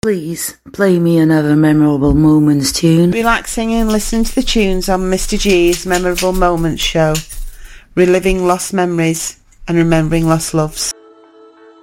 Please play me another Memorable Moments tune. Relaxing and listening to the tunes on Mr. G's Memorable Moments show. Reliving lost memories and remembering lost loves.